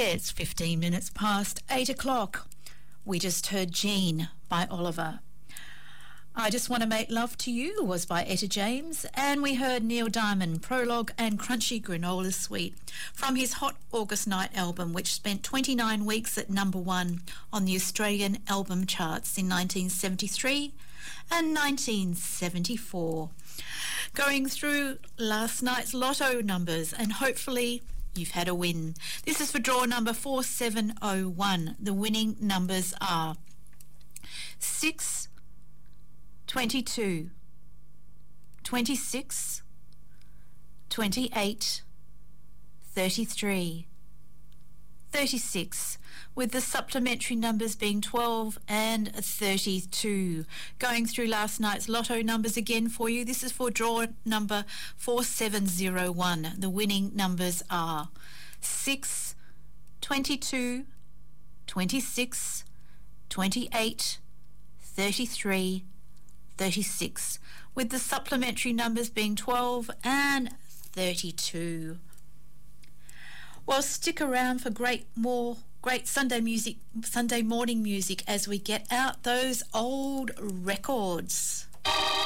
It's 15 minutes past 8 o'clock. We just heard Jean by Oliver. I Just Want to Make Love to You was by Etta James, and we heard Neil Diamond, Prologue and Crunchy Granola Sweet from his Hot August Night album, which spent 29 weeks at number one on the Australian album charts in 1973 and 1974. Going through last night's lotto numbers, and hopefully you've had a win. This is for draw number 4701. The winning numbers are 6, 22, 26, 28, 33, 36, with the supplementary numbers being 12 and 32. Going through last night's lotto numbers again for you. This is for draw number 4701. The winning numbers are 6, 22, 26, 28, 33, 36, with the supplementary numbers being 12 and 32. Well, stick around for more great Sunday morning music as we get out those old records.